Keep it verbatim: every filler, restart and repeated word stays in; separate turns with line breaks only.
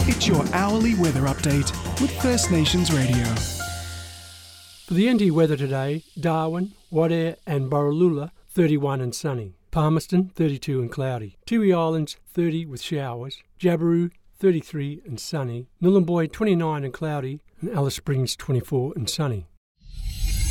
It's your hourly weather update with First Nations Radio.
For the N T weather today, Darwin, Wadeye and Borroloola, thirty-one and sunny. Palmerston, thirty-two and cloudy. Tiwi Islands, thirty with showers. Jabiru, thirty-three and sunny. Nhulunbuy, twenty-nine and cloudy. And Alice Springs, twenty-four and sunny.